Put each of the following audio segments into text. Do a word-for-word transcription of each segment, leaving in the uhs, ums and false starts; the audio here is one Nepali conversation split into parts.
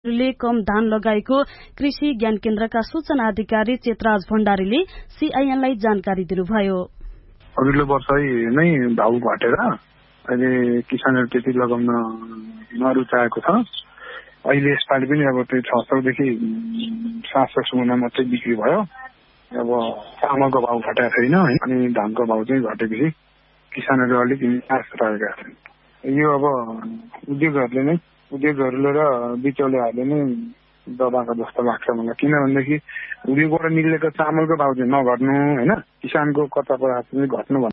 हेक्टरले कम धान लगाएको कृषि ज्ञान केन्द्रका सूचना अधिकारी चेतराज भण्डारीले सीआईएनलाई जानकारी दिनुभयो। अघिल्लो वर्ष नै भाउ घटेर अहिले किसानहरू त्यति लगाउन नरुचाएको छ। अहिले यसपालि पनि अब त्यो छ सौदेखि सात सौसम्म मात्रै बिक्री भयो। अब चामलको भाउ घटेको छैन अनि धानको भाउ चाहिँ घटेपछि किसानहरू अलिक निराश रहेका छन्। यो अब उद्योगहरूले नै उद्योगहरूले र बिचौलियाहरूले नै दबाएको जस्तो लाग्छ मलाई। किनभनेदेखि उद्योगबाट निक्लेको चामलको भाउ चाहिँ नघट्नु होइन, किसानको कताबाट चाहिँ घट्नु भन्नु।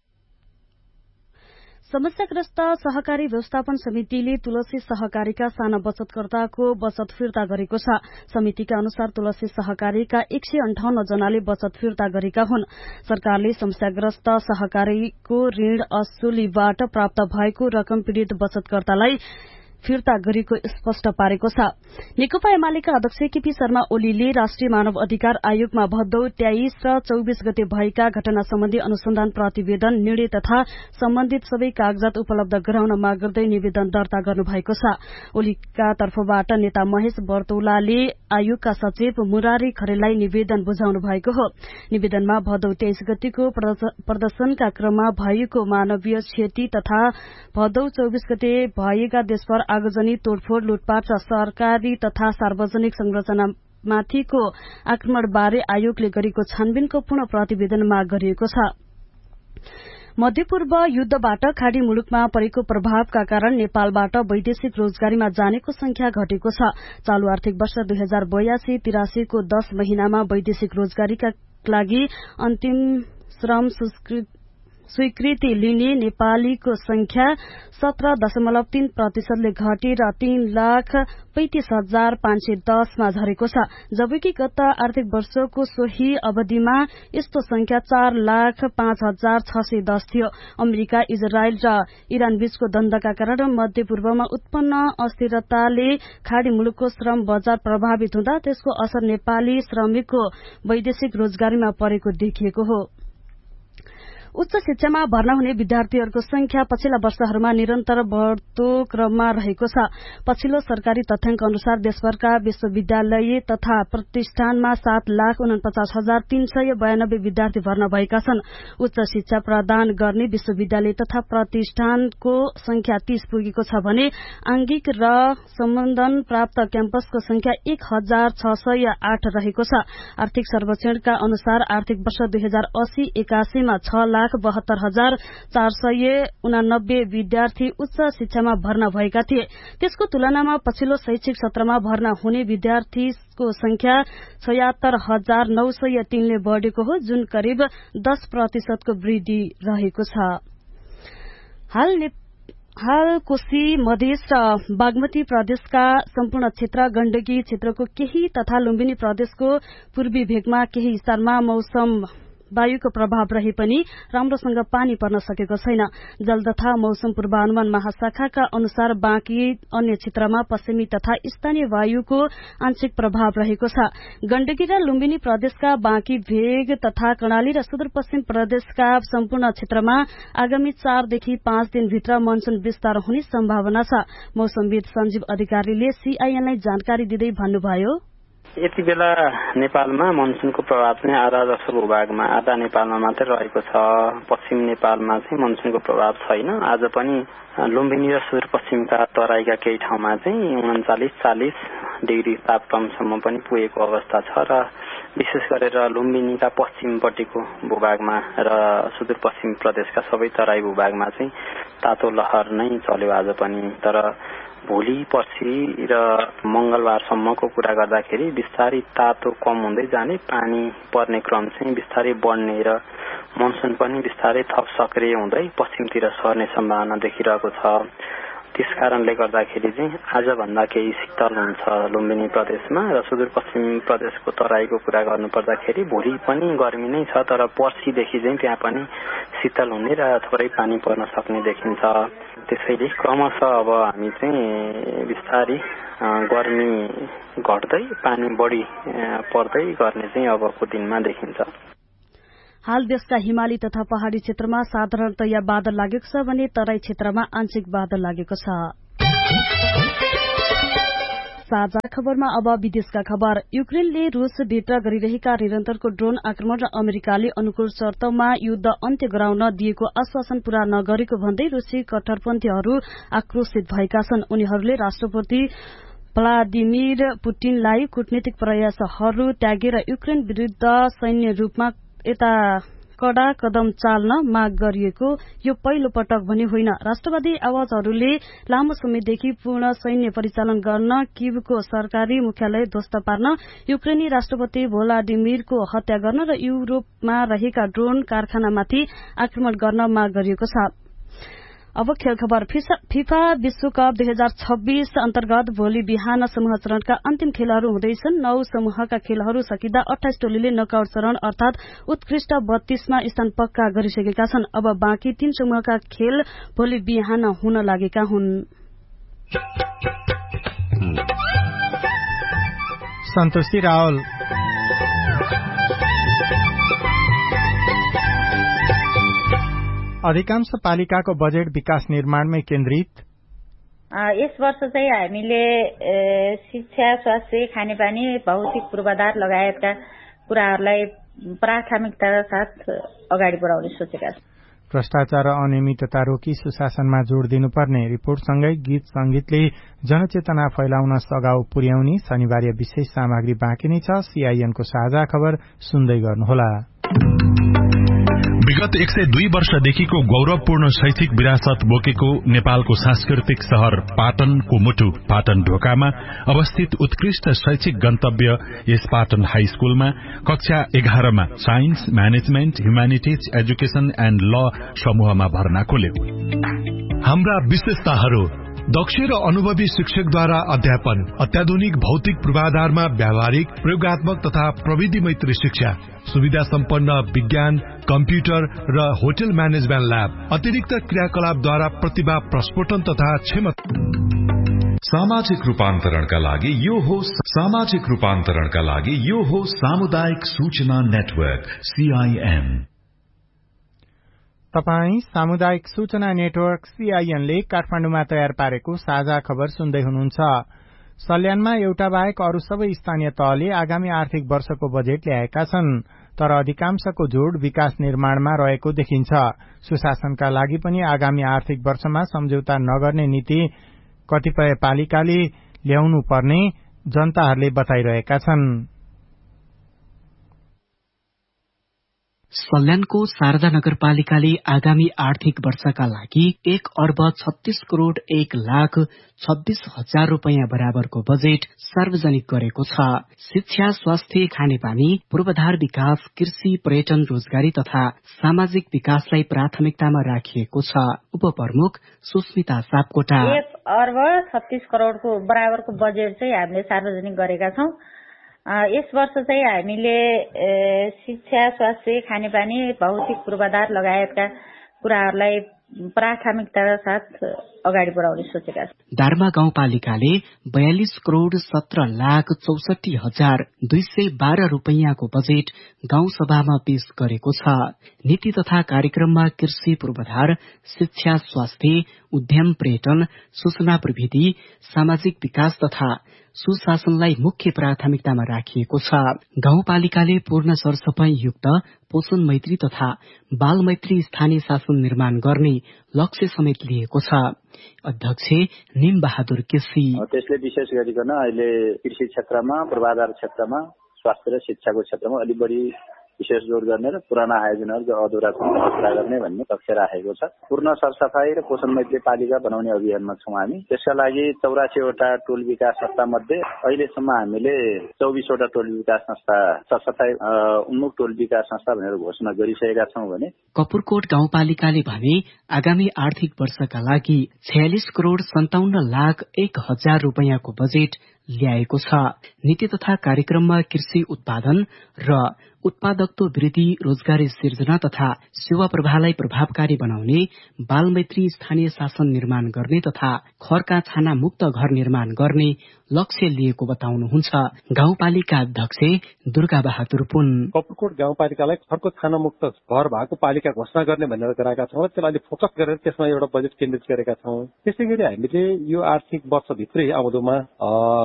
समस्याग्रस्त सहकारी व्यवस्थापन समितिले तुलसी सहकारीका साना बचतकर्ताको बचत फिर्ता गरेको छ। समितिका अनुसार तुलसी सहकारीका एक सय अन्ठाउन्न जनाले बचत फिर्ता गरेका हुन्। सरकारले समस्याग्रस्त सहकारीको ऋण असुलीबाट प्राप्त भएको रकम पीड़ित बचतकर्तालाई फिर्ता गरेको स्पष्ट पारेको छ। नेकपा एमालेका अध्यक्ष केपी शर्मा ओलीले राष्ट्रिय मानव अधिकार आयोगमा भदौ तेइस र चौबीस गते भएका घटना सम्बन्धी अनुसन्धान प्रतिवेदन निर्णय तथा सम्बन्धित सबै कागजात उपलब्ध गराउन माग गर्दै निवेदन दर्ता गर्नुभएको छ। ओलीका तर्फबाट नेता महेश बर्तौलाले आयोगका सचिव मुरारी खरेललाई निवेदन बुझाउनु भएको हो। निवेदनमा भदौ तेइस गतेको प्रदर्शनका क्रममा भएको मानवीय क्षति तथा भदौ चौबीस गते भएका देशभर आगजनी, तोडफोड़, लुटपाट र सरकारी तथा सार्वजनिक संरचनामाथिको आक्रमणबारे आयोगले गरेको छानबिनको पूर्ण प्रतिवेदन माग गरिएको छ। मध्यपूर्व युद्धबाट खाड़ी मुलुकमा परेको प्रभावका कारण नेपालबाट वैदेशिक रोजगारीमा जानेको संख्या घटेको छ। चालू आर्थिक वर्ष दुई हजार बयासी तिरासीको दश महिनामा वैदेशिक रोजगारीका लागि अन्तिम श्रम स्वीकृति लिने नेपालीको संख्या सत्र दशमलव तीन प्रतिशतले घटेर तीन लाख पैंतिस हजार पाँच सय दसमा झरेको छ। जबकि गत आर्थिक वर्षको सोही अवधिमा यस्तो संख्या चार लाख पाँच हजार छ सय दस थियो। अमेरिका, इजरायल र इरान बीचको द्वन्द्वका कारण मध्यपूर्वमा उत्पन्न अस्थिरताले खाड़ी मुलुकको श्रम बजार प्रभावित हुँदा त्यसको असर नेपाली श्रमिकको वैदेशिक रोजगारीमा परेको देखिएको हो। उच्च शिक्षामा भर्ना हुने विद्यार्थीहरूको संख्या पछिल्ला वर्षहरूमा निरन्तर बढ्दो क्रममा रहेको छ। पछिल्लो सरकारी तथ्याङ्क अनुसार देशभरका विश्वविद्यालय तथा प्रतिष्ठानमा सात लाख उनपचास हजार तीन सय बयानब्बे विद्यार्थी भर्ना भएका छन्। उच्च शिक्षा प्रदान गर्ने विश्वविद्यालय तथा प्रतिष्ठानको संख्या तीस पुगेको छ भने आंगिक र सम्बन्धन प्राप्त क्याम्पसको संख्या एक हजार छ सय आठ रहेको छ। आर्थिक सर्वेक्षणका अनुसार आर्थिक वर्ष दुई हजार अस्सी एकासीमा छ लाख बहत्तर हजार चार सय उनानब्बे विद्यार्थी उच्च शिक्षामा भर्ना भएका थिए। त्यसको तुलनामा पछिल्लो शैक्षिक सत्रमा भर्ना हुने विद्यार्थीको संख्या छयत्तर हजार नौ सय तीनले बढ़ेको हो, जुन करिब दस प्रतिशतको वृद्धि रहेको छ। हाल हाल कोशी मधेस र बागमती प्रदेशका सम्पूर्ण क्षेत्र, गण्डकी क्षेत्रको केही तथा लुम्बिनी प्रदेशको पूर्वी भेगमा केही स्थानमा मौसम वायुको प्रभाव रहे पनि राम्रोसँग पानी पर्न सकेको छैन। जल तथा मौसम पूर्वानुमान महाशाखाका अनुसार बाँकी अन्य क्षेत्रमा पश्चिमी तथा स्थानीय वायुको आंशिक प्रभाव रहेको छ। गण्डकी र लुम्बिनी प्रदेशका बाँकी भेग तथा कर्णाली र सुदूरपश्चिम प्रदेशका सम्पूर्ण क्षेत्रमा आगामी चारदेखि पाँच दिनभित्र मनसून विस्तार हुने सम्भावना छ। मौसमविद सञ्जीव अधिकारीले सीआईएनलाई जानकारी दिँदै भन्नुभयो, यति बेला नेपालमा मनसूनको प्रभाव चाहिँ आधा जसो भूभागमा, आधा नेपालमा मात्रै रहेको छ। पश्चिम नेपालमा चाहिँ मनसूनको प्रभाव छैन। आज पनि लुम्बिनी र सुदूरपश्चिमका तराईका केही ठाउँमा चाहिँ उन्चालिस चालिस डिग्री तापक्रमसम्म पनि पुगेको अवस्था छ र विशेष गरेर लुम्बिनीका पश्चिमपट्टिको भूभागमा र सुदूरपश्चिम प्रदेशका सबै तराई भूभागमा चाहिँ तातो लहर नै चल्यो आज पनि। तर भोलि पर्सि र मंगलबारसम्मको कुरा गर्दाखेरि बिस्तारै तातो कम हुँदै जाने, पानी पर्ने क्रम चाहिँ बिस्तारै बढ्ने र मनसून पनि बिस्तारै थप सक्रिय हुँदै पश्चिमतिर सर्ने सम्भावना देखिरहेको छ। त्यसकारणले गर्दाखेरि चाहिँ आजभन्दा केही शीतल हुन्छ लुम्बिनी प्रदेशमा र सुदूरपश्चिम प्रदेशको तराईको कुरा गर्नुपर्दाखेरि भोलि पनि गर्मी नै छ, तर पर्सिदेखि चाहिँ त्यहाँ पनि शीतल हुने र थोरै पानी पर्न सक्ने देखिन्छ। त्यसैले क्रमशः अब हामी चाहिँ बिस्तारै गर्मी घट्दै पानी बढी पर्दै गर्ने चाहिँ अबको दिनमा देखिन्छ। हाल देशका हिमाली तथा पहाड़ी क्षेत्रमा साधारणतया बादल लागेको छ भने तराई क्षेत्रमा आंशिक बादल लागेको छ। साझा खबरमा अब विदेशका खबर। युक्रेनले रूसभित्र गरिरहेका निरन्तरको ड्रोन आक्रमण र अमेरिकाले अनुकूल शर्तमा युद्ध अन्त्य गराउन दिएको आश्वासन पूरा नगरेको भन्दै रूसी कट्टरपन्थीहरू आक्रोशित भएका छन्। उनीहरूले राष्ट्रपति भ्लादिमिर पुटिनलाई कूटनीतिक प्रयासहरू त्यागेर युक्रेन विरूद्ध सैन्य रूपमा यता कड़ा कदम चाल्न माग गरिएको यो पहिलो पटक भने होइन। राष्ट्रवादी आवाजहरूले लामो समयदेखि पूर्ण सैन्य परिचालन गर्न किवको सरकारी मुख्यालय ध्वस्त पार्न, युक्रेनी राष्ट्रपति भ्लादिमिरको हत्या गर्न र युरोपमा रहेका ड्रोन कारखानामाथि आक्रमण गर्न माग गरिएको छ। अब खेल खबर। फिफा विश्वकप दुई हजार छब्बीस अन्तर्गत भोलि बिहान समूह चरणका अन्तिम खेलहरू हुँदैछन्। नौ समूहका खेलहरू सकिँदा अठाइस टोलीले नकआउट चरण अर्थात उत्कृष्ट बत्तीसमा स्थान पक्का गरिसकेका छन्। अब बाँकी तीन समूहका खेल भोलि बिहान हुन लागेका हुन्। सन्तोषी रावल। अधिकांश पालिकाको बजेट विकास निर्माणमै केन्द्रित। यस वर्ष चाहिँ हामीले शिक्षा, स्वास्थ्य, खानेपानी, भौतिक पूर्वाधार लगायतका कुराहरूलाई प्राथमिकताका साथ अगाडि बढाउने सोचेका छौँ। भ्रष्टाचार र अनियमितता रोकी सुशासनमा जोड़ दिनुपर्ने रिपोर्टसँगै गीत संगीतले जनचेतना फैलाउन सघाउ पुर्याउने शनिबार विशेष सामग्री बाँकी नै छ। सीआईएनको साझा खबर सुन्दै गर्नुहोला। विगत एक सय दुई वर्षदेखिको गौरवपूर्ण शैक्षिक विरासत बोकेको नेपालको सांस्कृतिक शहर पाटनको मुटु पाटन ढोकामा अवस्थित उत्कृष्ट शैक्षिक गन्तव्य यस पाटन हाई स्कूलमा कक्षा एघारमा science, management, humanities, education and ल समूहमा भर्ना खोल्यो। हाम्रा विशेषताहरू: दक्ष र अनुभवी शिक्षकद्वारा अध्यापन, अत्याधुनिक भौतिक पूर्वाधारमा व्यावहारिक, प्रयोगात्मक तथा प्रविधि मैत्री शिक्षा, सुविधा सम्पन्न विज्ञान, कम्प्युटर र होटल म्यानेजमेन्ट ल्याब, अतिरिक्त क्रियाकलापद्वारा प्रतिभा प्रस्फोटन तथा क्षमता। सामाजिक रूपान्तरणका लागि यो हो सामाजिक रूपान्तरणका लागि यो हो सामुदायिक सूचना नेटवर्क सीआईएन। तपाई सामुदायिक सूचना नेटवर्क सीआईएनले काठमाडौँमा तयार पारेको साझा खबर सुन्दै हुनुहुन्छ। सल्यानमा एउटा बाहेक अरू सबै स्थानीय तहले आगामी आर्थिक वर्षको बजेट ल्याएका छन्, तर अधिकांशको जोड़ विकास निर्माणमा रहेको देखिन्छ। सुशासनका लागि पनि आगामी आर्थिक वर्षमा सम्झौता नगर्ने नीति कतिपय पालिकाले ल्याउनु पर्ने जनताहरूले बताइरहेका छन्। सल्यानको शारदा नगरपालिकाले आगामी आर्थिक वर्षका लागि एक अर्ब छत्तीस करोड़ एक लाख छब्बीस हजार रूपियाँ बराबरको बजेट सार्वजनिक गरेको छ। शिक्षा, स्वास्थ्य, खानेपानी, पूर्वाधार विकास, कृषि, पर्यटन, रोजगारी तथा सामाजिक विकासलाई प्राथमिकतामा राखिएको छ। उपप्रमुख सुस्मिता सापकोटा। एक अर्ब छत्तीस करोड़को बराबरको बजेट चाहिँ हामीले सार्वजनिक गरेका छौं। यस वर्ष चाहिँ हामीले शिक्षा, स्वास्थ्य, खानेपानी, भौतिक पूर्वाधार लगायतका कुराहरूलाई प्राथमिकताका साथ अगाडि बढाउने सोचेका छौं। दार्मा गाउँपालिकाले बयालिस करोड़ सत्र लाख चौसठी हजार दुई सय बाह्र रूपियाँको बजेट गाउँसभामा पेश गरेको छ। नीति तथा कार्यक्रममा कृषि पूर्वाधार, शिक्षा, स्वास्थ्य, उद्यम, पर्यटन, सूचना प्रविधि, सामाजिक विकास तथा सुशासनलाई मुख्य प्राथमिकतामा राखिएको छ। गाउँपालिकाले पूर्ण सरसफाई युक्त पोषण मैत्री तथा बाल मैत्री स्थानीय शासन निर्माण गर्ने लक्ष्य समेत लिएको छ। अध्यक्ष निम बहादुर केसी। त्यसले विशेष गरिकन अहिले कृषि क्षेत्रमा, पूर्वाधार क्षेत्रमा, स्वास्थ्य र शिक्षाको क्षेत्रमा अलि बढी विशेष जोड गर्ने र पुराना आयोजनाहरू जो अधुरा छन् पुरा गर्ने भन्ने लक्ष्य राखेको छ। पूर्ण सरसफाई र पोषण मैत्री पालिका बनाउने अभियानमा छौं हामी। त्यसका लागि चौरासीवटा टोल विकास संस्था मध्ये अहिलेसम्म हामीले चौबिसवटा टोल विकास संस्था सरसफाई उन्मुख टोल विकास संस्था भनेर घोषणा गरिसकेका छौं भने कपुरकोट गाउँपालिकाले भने आगामी आर्थिक वर्षका लागि छयालिस करोड़ सन्ताउन्न लाख एक हजार रूपियाँको बजेट ल्याएको छ। नीति तथा कार्यक्रममा कृषि उत्पादन र उत्पादकत्व वृद्धि, रोजगारी सिर्जना तथा सेवा प्रवाहलाई प्रभावकारी बनाउने, बालमैत्री स्थानीय शासन निर्माण गर्ने तथा खरका छाना मुक्त घर निर्माण गर्ने लक्ष्य लिएको बताउनुहुन्छ गाउँपालिका अध्यक्ष दुर्गा बहादुर पुन। कपुरकोट गाउँपालिकालाई खरको छाना मुक्त घर भएको पालिका घोषणा गर्ने भनेर गरेका छौं। त्यसलाई अलिक फोकस गरेर त्यसमा एउटा बजेट केन्द्रित गरेका छौं। त्यसै गरी हामीले यो आर्थिक वर्षभित्रै आउँदोमा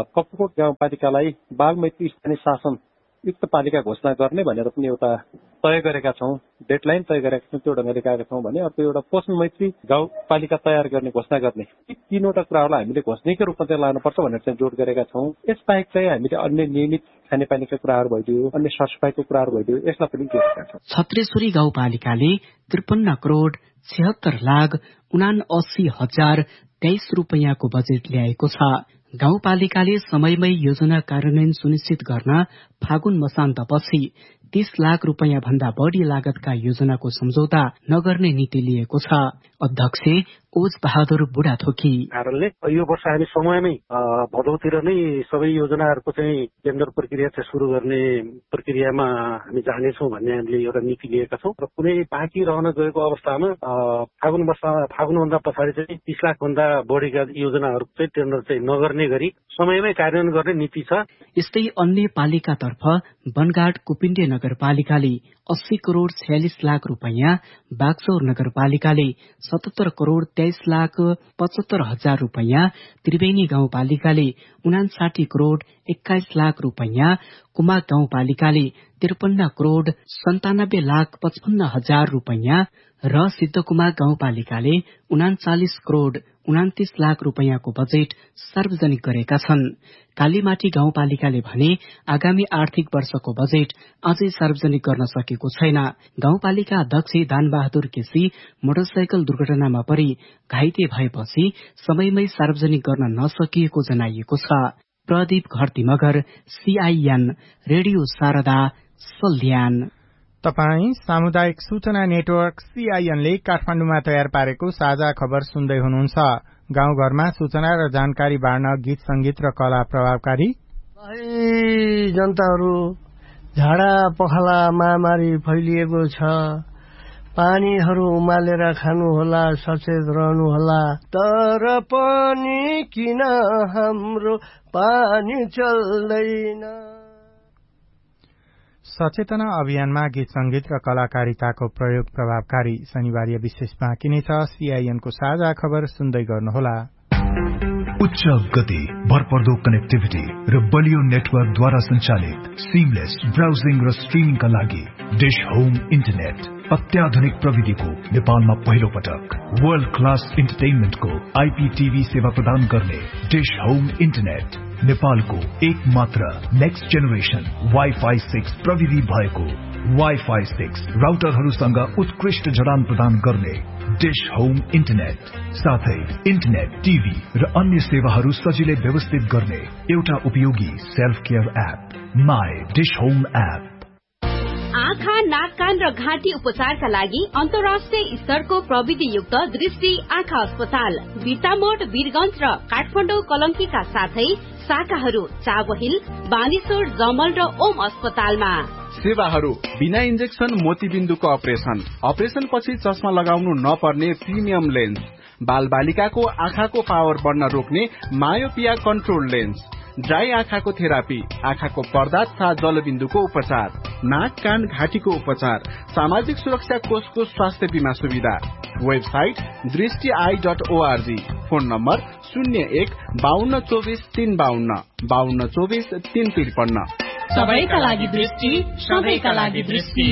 कपुकोट गाउँपालिकालाई बागमती स्थानीय शासन युक्त पालिका घोषणा गर्ने भनेर पनि एउटा तय गरेका छौँ, डेडलाइन तय गरेका छौँ। त्यो ढङ्गले गएका छौँ भने अर्को एउटा पोषण मैत्री गाउँपालिका तयार गर्ने घोषणा गर्ने, यी तीनवटा कुराहरूलाई हामीले घोषणाकै रूपमा चाहिँ लानुपर्छ भनेर चाहिँ जोड गरेका छौँ। यसबाहेक चाहिँ हामीले अन्य नियमित खानेपानीका कुराहरू भइदियो, अन्य सरसफाइको कुराहरू भइदियो, यसलाई पनि जोडेका छौँ। छत्रेश्वरी गाउँपालिकाले त्रिपन्न करोड़ छिहत्तर लाख उना अस्सी हजार तेइस रूपियाँको बजेट ल्याएको छ। गाउँपालिकाले समयमै योजना कार्यान्वयन सुनिश्चित गर्न फागुन मसान्तपछि तीस लाख रूपियाँ भन्दा बढ़ी लागतका योजनाको सम्झौता नगर्ने नीति लिएको छ। अध्यक्ष ओज बहादुर बुढाथोकी कारणले यो वर्ष हामी समयमै भदौतिर नै सबै योजनाहरूको चाहिँ टेन्डर प्रक्रिया चाहिँ सुरु गर्ने प्रक्रियामा हामी जानेछौँ भन्ने हामीले एउटा नीति लिएका छौँ। र कुनै बाँकी रहन गएको अवस्थामा फागुन वर्ष फागुनभन्दा पछाडि चाहिँ तीस लाख भन्दा बढ़ीका योजनाहरूको चाहिँ टेन्डर चाहिँ नगर्ने गरी समयमै कार्यान्वयन गर्ने नीति छ। यस्तै अन्य पालिकातर्फ बनगाड कुपिण्डे नगरपालिकाले अस्सी करोड़ छयालिस लाख रूपियाँ, बागचौर नगरपालिकाले सतहत्तर करोड़ तेइस लाख पचहत्तर हजार रूपियाँ, त्रिवेणी गाउँपालिकाले उनासाठी करोड़ एक्काइस लाख रूपियाँ, कुमाक गाउँपालिकाले त्रिपन्न करोड़ सन्तानब्बे लाख पचपन्न हजार रूपियाँ र सिद्धकुमाक गाउँपालिकाले उनाचालिस करोड़ उनातीस लाख रूपियाँको बजेट सार्वजनिक गरेका छन्। कालीमाटी गाउँपालिकाले भने आगामी आर्थिक वर्षको बजेट अझै सार्वजनिक गर्न सकेको छैन। गाउँपालिका अध्यक्ष दानबहादुर केसी मोटरसाइकल दुर्घटनामा परि घाइते भएपछि समयमै सार्वजनिक गर्न नसकिएको जनाइएको छ। Pradeep Gharti Magar, CIN radio Sharada, Salyan. तपाई सामुदायिक सूचना नेटवर्क सीआईएनले काठमाडौँमा तयार पारेको साझा खबर सुन्दै हुनुहुन्छ। गाउँघरमा सूचना र जानकारी बाँड्न गीत संगीत र कला प्रभावकारी। जनताहरू, झाडा पखाला महामारी फैलिएको छ, पानीहरू उमालेर खानुहोला, सचेत रहनुहोला। तर पनि किन हाम्रो पानी चल्दैन? सचेतना अभियानमा गीत संगीत र कलाकारिताको प्रयोग प्रभावकारी। शनिबार विशेष बाँकी नै छ। सीआईएनको साझा खबर सुन्दै गर्नुहोला। उच्च गति, भरपर्दो कनेक्टिभिटी र बलियो नेटवर्कद्वारा सञ्चालित सिमलेस ब्राउजिङ र स्ट्रिमिङका लागि डिश होम इन्टरनेट अत्याधुनिक प्रविधिको नेपालमा पहिलो पटक वर्ल्ड क्लास इन्टरटेनमेन्टको आईपीटीभी सेवा प्रदान गर्ने डिश होम इन्टरनेट नेपालको एक मात्र नेक्स्ट जेनेरेसन वाइफाई सिक्स प्रविधि भएको वाइफाई सिक्स राउटरहरूसँग उत्कृष्ट जडान प्रदान गर्ने डिश होम इन्टरनेट, साथै इन्टरनेट, टीभी र अन्य सेवाहरू सजिलै व्यवस्थित गर्ने एउटा उपयोगी self care app my dish home app. आँखा, नाक, कान र घाँटी उपचारका लागि अन्तर्राष्ट्रिय स्तरको प्रविधियुक्त दृष्टि आँखा अस्पताल बिर्तामोड, वीरगंज र काठमाडौँ कलंकीका साथै शाखाहरू चाबहिल, बानेश्वर, जमल र ओम अस्पतालमा। सेवाहरू बिना इन्जेक्सन मोतीबिन्दुको अपरेशन, अपरेशन पछि चस्मा लगाउनु नपर्ने प्रिमियम लेन्स, बाल बालिकाको आँखाको पावर बढ्न रोक्ने मायोपिया कन्ट्रोल लेन्स, ड्राई आँखाको थेरापी, आँखाको पर्दा तथा जलबिन्दुको उपचार, नाक, कान, घाँटीको उपचार, सामाजिक सुरक्षा कोषको स्वास्थ्य बीमा सुविधा। वेबसाइट दृष्टि I dot ORG. Phone number शून्य एक बाहन्न चौबिस तीन बाहन्न बाहन्न चौबिस तीन त्रिपन्न। सबैका लागि दृष्टि, सबैका लागि दृष्टि।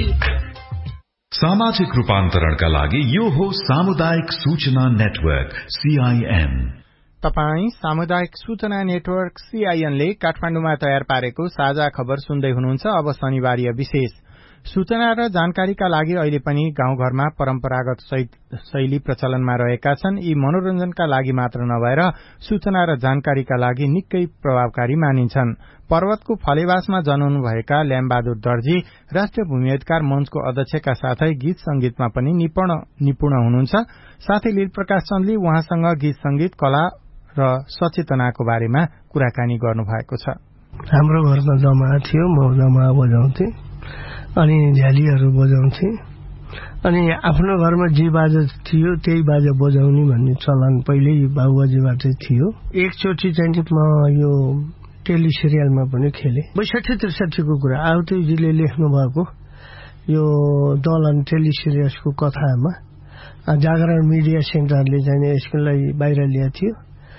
सामाजिक रूपान्तरणका लागि यो हो सामुदायिक सूचना नेटवर्क सीआईएन। तपाई सामुदायिक सूचना नेटवर्क सीआईएनले काठमाडौँमा तयार पारेको साझा खबर सुन्दै हुनुहुन्छ। अब शनिबार विशेष सूचना र जानकारीका लागि अहिले पनि गाउँघरमा परम्परागत शैली प्रचलनमा रहेका छन्। यी मनोरञ्जनका लागि मात्र नभएर सूचना र जानकारीका लागि निकै प्रभावकारी मानिन्छन्। पर्वतको फलेवासमा जन्मनु भएका ल्यामबहादुर दर्जी राष्ट्रिय भूमिअधिकार मञ्चको अध्यक्षका साथै गीत संगीतमा पनि निपुण निपुण हुनुहुन्छ। साथै लीलप्रकाश चन्दले उहाँसँग गीत संगीत, कला र सचेतनाको बारेमा कुराकानी गर्नुभएको छ। हाम्रो घरमा जमा थियो, म जमा बजाउँथे अनि झ्यालीहरू बजाउँथे अनि आफ्नो घरमा जे बाजा थियो त्यही बाजा बजाउने भन्ने चलन पहिल्यै बाबुबाजेबाटै थियो। एकचोटि चाहिँ म यो टेलिसिरियलमा पनि खेले, बैसठी त्रिसठीको कुरा आवतीजीले लेख्नु भएको यो दलन टेलिसिरियल्सको कथामा जागरण मिडिया सेन्टरले चाहिँ यसलाई बाहिर ल्याएको थियो।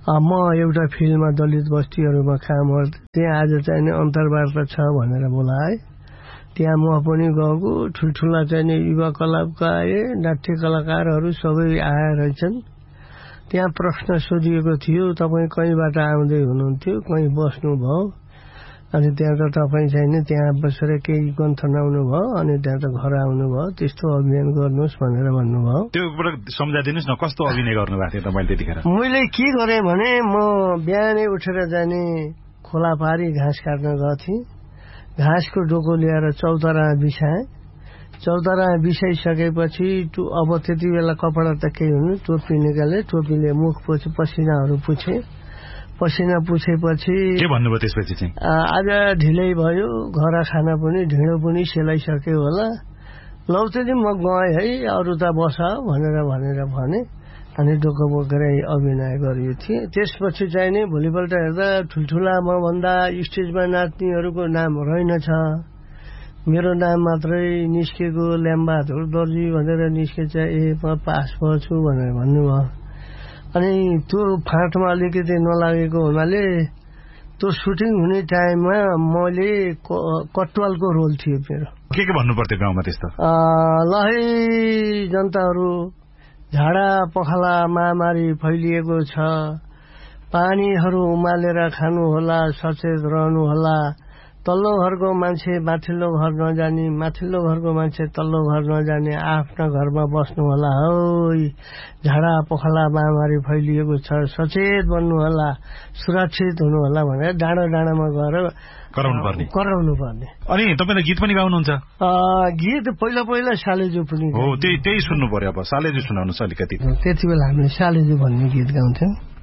म एउटा फिल्डमा दलित बस्तीहरूमा काम गर्थेँ, त्यहाँ आज चाहिँ नि अन्तर्वार्ता छ भनेर बोलाए। त्यहाँ म पनि गएको, ठुल्ठुला चाहिँ युवा क्लबका आए, नाट्य कलाकारहरू सबै आए रहेछन्। त्यहाँ प्रश्न सोधिएको थियो, तपाईँ कहीँबाट आउँदै हुनुहुन्थ्यो, कहीँ बस्नुभयो, अनि त्यहाँ त तपाईँ चाहिँ नि त्यहाँ बसेर केही गन्थनाउनु भयो, अनि त्यहाँ त घर आउनुभयो, त्यस्तो अभियान गर्नुहोस् भनेर भन्नुभयो। त्यो सम्झाइदिनुहोस् न, कस्तो अभिनय गर्नुभएको थियो तपाईँले त्यतिखेर? मैले के गरेँ भने म बिहानै उठेर जाने खोला पारी घाँस काट्न गएको थिएँ। घाँसको डोको ल्याएर चौतारा बिछाएँ। चौतारा बिछाइसकेपछि अब त्यति बेला कपडा त केही हुनु, टोपी निकाले, टोपीले मुख पुछे, पसिनाहरू पुछे। पसिना पुछेपछि के भन्नुभयो त्यसपछि चाहिँ? आज ढिलै भयो, घर खाना पनि ढिँडो पनि सेलाइसक्यो होला, लौ चाहिँ म गएँ है, अरू त बस भनेर भनेर भने, अनि डोको बोकेर अभिनय गरियो थिएँ। त्यसपछि चाहिँ नि भोलिपल्ट हेर्दा ठुल्ठुला मभन्दा स्टेजमा नाच्नेहरूको नाम रहेनछ, मेरो नाम मात्रै निस्केको, ल्याम्बहादुर दर्जी भनेर निस्केछ। ए म पास भएछु भनेर भन्नुभयो। अनि त्यो फाँटमा अलिकति नलागेको हुनाले त्यो सुटिङ हुने टाइममा मैले कटवालको रोल थियो मेरो। के के भन्नु पर्थ्यो गाउँमा त्यस्तो? ल है जनताहरू, झाडा पखाला महामारी फैलिएको छ, पानीहरू उमालेर खानुहोला, सचेत रहनुहोला, तल्लो घरको मान्छे माथिल्लो घर नजाने, माथिल्लो घरको मान्छे तल्लो घर नजाने, आफ्ना घरमा बस्नु होला हौ, झाडा पखाला महामारी फैलिएको छ, सचेत बन्नु होला, सुरक्षित हुनु होला भनेर डाँडो डाँडामा गएर कराउनु पर्ने कराउनु पर्ने अनि तपाईले गीत पनि गाउनुहुन्छ? गीत पहिला पहिला सालेजु पनि हो, त्यही त्यही सुन्नु पर्यो। अब सालेजु सुनाउनुहोस् अलिकति। त्यति बेला हामीले सालेजु भन्ने गीत गाउँथ्यौँ।